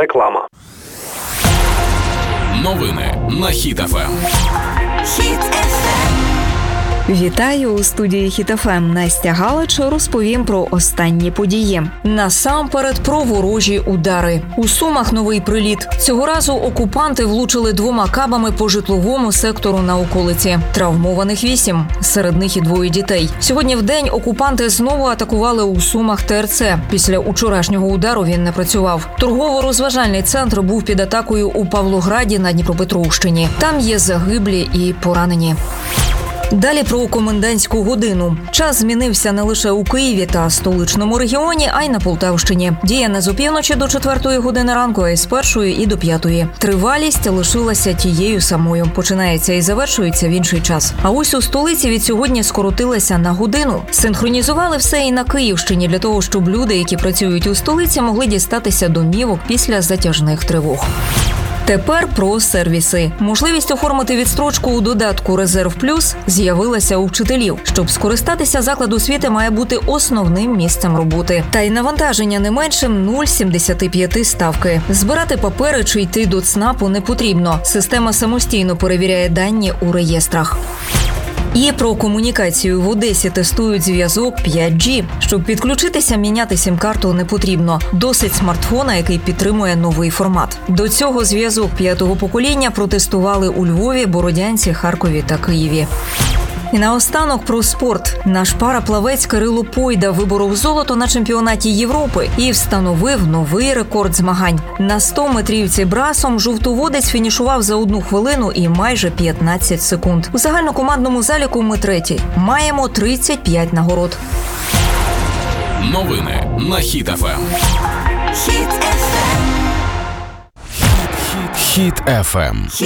Реклама. Новини на Хіт ФМ. Вітаю у студії Хіт ФМ. Настя Галич розповім про останні події. Насамперед про ворожі удари. У Сумах новий приліт. Цього разу окупанти влучили 2 кабами по житловому сектору на околиці. Травмованих 8, серед них і 2 дітей. Сьогодні вдень окупанти знову атакували у Сумах ТРЦ. Після учорашнього удару він не працював. Торгово-розважальний центр був під атакою у Павлограді на Дніпропетровщині. Там є загиблі і поранені. Далі про комендантську годину. Час змінився не лише у Києві та столичному регіоні, а й на Полтавщині. Діє не з опівночі до 4 години ранку, а й з 1 і до 5. Тривалість лишилася тією самою. Починається і завершується в інший час. А ось у столиці від сьогодні скоротилася на годину. Синхронізували все і на Київщині для того, щоб люди, які працюють у столиці, могли дістатися домівок після затяжних тривог. Тепер про сервіси. Можливість оформити відстрочку у додатку «Резерв Плюс» з'явилася у вчителів. Щоб скористатися, заклад освіти має бути основним місцем роботи. Та й навантаження не меншим 0,75 ставки. Збирати папери чи йти до ЦНАПу не потрібно. Система самостійно перевіряє дані у реєстрах. І про комунікацію. В Одесі тестують зв'язок 5G. Щоб підключитися, міняти сім-карту не потрібно. Досить смартфона, який підтримує новий формат. До цього зв'язок 5-го покоління протестували у Львові, Бородянці, Харкові та Києві. І наостанок про спорт. Наш параплавець Кирило Пойда виборов золото на чемпіонаті Європи і встановив новий рекорд змагань. На 100-метрівці брасом жовтоводець фінішував за 1 хвилину і майже 15 секунд. У загальнокомандному заліку ми 3-й. Маємо 35 нагород. Новини на Хіт ФМ. Хіт ФМ.